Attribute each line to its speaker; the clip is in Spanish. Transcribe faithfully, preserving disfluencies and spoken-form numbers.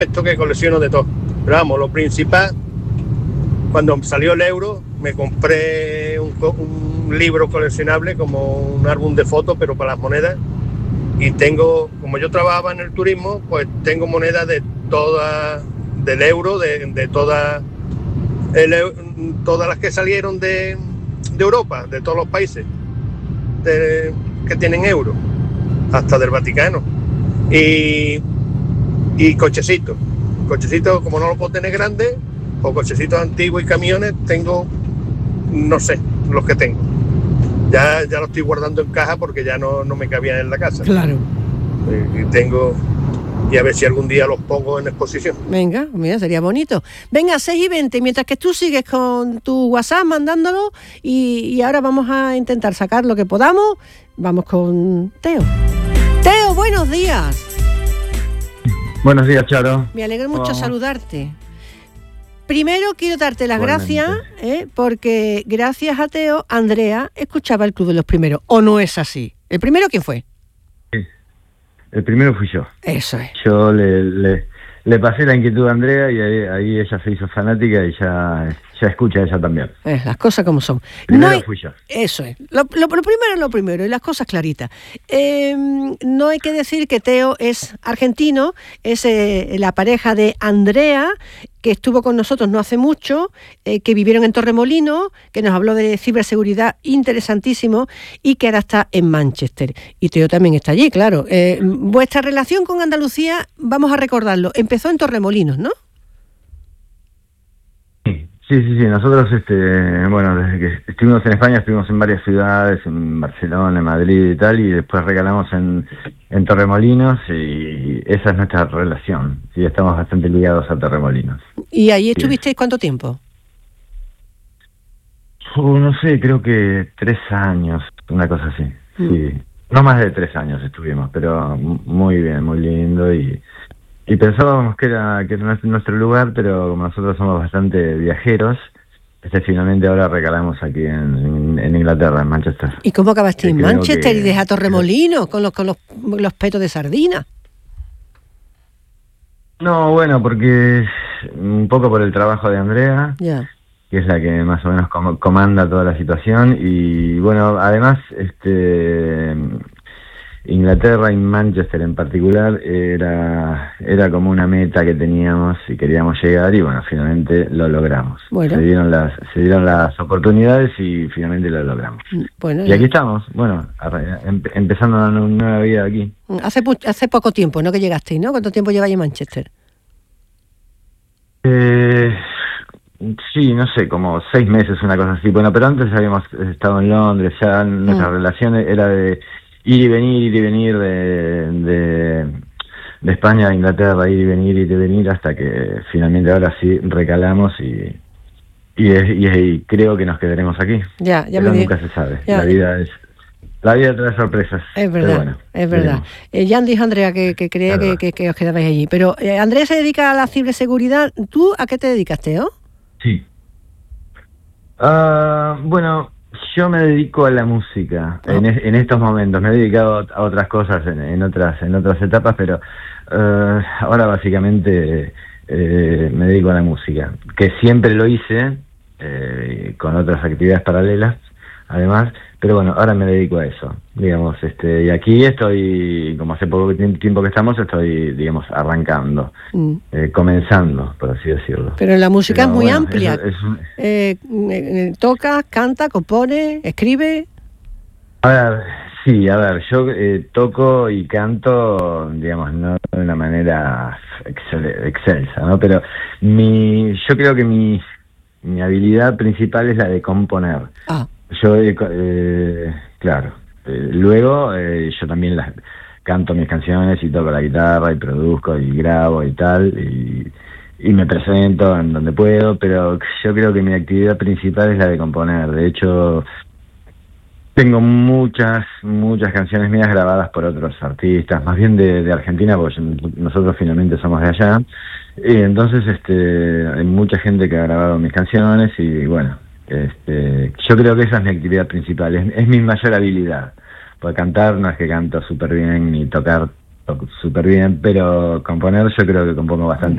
Speaker 1: esto que colecciono de todo. Pero vamos, lo principal, cuando salió el euro, me compré un, un libro coleccionable como un álbum de fotos, pero para las monedas. Y tengo, como yo trabajaba en el turismo, pues tengo monedas de todas, del euro, de, de todas, el, todas las que salieron de, de Europa, de todos los países de, que tienen euro, hasta del Vaticano. Y, y cochecitos. Cochecitos, como no los puedo tener grandes, o cochecitos antiguos y camiones, tengo, no sé, los que tengo. Ya, ya lo estoy guardando en caja porque ya no, no me cabían en la casa.
Speaker 2: Claro.
Speaker 1: Y tengo, y a ver si algún día los pongo en exposición.
Speaker 2: Venga, mira, sería bonito. Venga, seis y veinte, mientras que tú sigues con tu WhatsApp mandándolo, y, y ahora vamos a intentar sacar lo que podamos. Vamos con Teo. Teo, buenos días.
Speaker 3: Buenos días, Charo.
Speaker 2: Me alegro mucho
Speaker 3: Vamos.
Speaker 2: saludarte. Primero quiero darte las
Speaker 3: Igualmente.
Speaker 2: gracias, ¿eh? porque gracias a Teo, Andrea escuchaba el Club de los Primeros. ¿O no es así? ¿El primero quién fue?
Speaker 3: Sí. El primero fui yo.
Speaker 2: Eso es.
Speaker 3: Yo le, le, le pasé la inquietud a Andrea y ahí, ahí ella se hizo fanática y ya, ya escucha ella también.
Speaker 2: Eh, las cosas como son.
Speaker 3: Primero
Speaker 2: no hay,
Speaker 3: fui yo.
Speaker 2: Eso es. Lo, lo, lo primero es lo primero, y las cosas claritas. Eh, no hay que decir que Teo es argentino, es eh, la pareja de Andrea, que estuvo con nosotros no hace mucho, eh, que vivieron en Torremolinos, que nos habló de ciberseguridad interesantísimo, y que ahora está en Manchester. Y Teo también está allí, claro. Eh, vuestra relación con Andalucía, vamos a recordarlo, empezó en Torremolinos, ¿no?
Speaker 3: Sí, sí, sí. Nosotros, este, bueno, desde que estuvimos en España, estuvimos en varias ciudades, en Barcelona, en Madrid y tal, y después recalamos en, en Torremolinos, y esa es nuestra relación. Sí, estamos bastante ligados a Torremolinos.
Speaker 2: ¿Y ahí
Speaker 3: Sí.
Speaker 2: estuvisteis cuánto tiempo?
Speaker 3: Uh, no sé, creo que tres años, una cosa así.
Speaker 2: Mm.
Speaker 3: Sí, no más de tres años estuvimos, pero muy bien, muy lindo, y, y pensábamos que era que era nuestro, nuestro lugar, pero como nosotros somos bastante viajeros, este finalmente ahora recalamos aquí en, en, en Inglaterra, en Manchester.
Speaker 2: ¿Y cómo acabaste en
Speaker 3: Sí, creo
Speaker 2: Manchester
Speaker 3: que-
Speaker 2: y dejaste Torremolinos con los con los, los petos de sardina?
Speaker 3: No, bueno, porque un poco por el trabajo de Andrea,
Speaker 2: Ya.
Speaker 3: que es la que más o menos com- comanda toda la situación, y bueno, además, este Inglaterra y Manchester en particular era era como una meta que teníamos y queríamos llegar, y bueno, finalmente lo logramos.
Speaker 2: Bueno.
Speaker 3: Se dieron las se dieron las oportunidades y finalmente lo logramos.
Speaker 2: Bueno,
Speaker 3: Y aquí estamos, bueno, arre- em- empezando una nu- nueva vida aquí.
Speaker 2: hace pu- hace poco tiempo, ¿no? Que llegasteis, ¿no? ¿Cuánto tiempo lleváis en Manchester?
Speaker 3: Eh, sí, no sé, como seis meses, una cosa así. Bueno, pero antes habíamos estado en Londres, ya nuestra
Speaker 2: Mm.
Speaker 3: relación era de ir y venir, ir y venir de, de, de España a Inglaterra, ir y venir, ir y venir, hasta que finalmente ahora sí recalamos, y y, es- y, es- y creo que nos quedaremos aquí.
Speaker 2: Ya, ya
Speaker 3: Pero
Speaker 2: me di-
Speaker 3: nunca se sabe.
Speaker 2: ya.
Speaker 3: La vida es la vida trae sorpresas.
Speaker 2: Es
Speaker 3: pero
Speaker 2: verdad,
Speaker 3: bueno,
Speaker 2: es verdad.
Speaker 3: veremos.
Speaker 2: Eh, ya dijo Andrea que, que creía
Speaker 3: Es
Speaker 2: que,
Speaker 3: verdad.
Speaker 2: que, que os quedabais allí. Pero eh, Andrea se dedica a la ciberseguridad. ¿Tú a qué te dedicas, Teo?
Speaker 3: Sí. Ah, bueno, yo me dedico a la música
Speaker 2: Ah.
Speaker 3: en, es- en estos momentos. Me he dedicado a otras cosas en, en otras en otras etapas, pero eh, ahora básicamente eh, me dedico a la música, que siempre lo hice eh, con otras actividades paralelas, además. Pero bueno, ahora me dedico a eso, digamos, este, y aquí estoy, como hace poco ti- tiempo que estamos, estoy, digamos, arrancando,
Speaker 2: Mm.
Speaker 3: eh, comenzando, por así decirlo.
Speaker 2: Pero la música
Speaker 3: Pero
Speaker 2: es muy
Speaker 3: bueno,
Speaker 2: amplia.
Speaker 3: eso es un-
Speaker 2: Eh, eh, tocas, canta, compone, escribe.
Speaker 3: A ver, sí, a ver, yo eh, toco y canto, digamos, no de una manera excel- excelsa, ¿no? Pero mi, yo creo que mi, mi habilidad principal es la de componer.
Speaker 2: Ah,
Speaker 3: Yo, eh, co- eh, claro, eh, luego eh, yo también las canto mis canciones y toco la guitarra y produzco y grabo y tal, y, y me presento en donde puedo, pero yo creo que mi actividad principal es la de componer. De hecho, tengo muchas, muchas canciones mías grabadas por otros artistas, más bien de, de Argentina, porque yo- nosotros finalmente somos de allá, y entonces este, hay mucha gente que ha grabado mis canciones, y bueno, este, yo creo que esa es mi actividad principal, es, es mi mayor habilidad, porque cantar no es que canto súper bien, ni tocar súper bien, pero componer yo creo que compongo bastante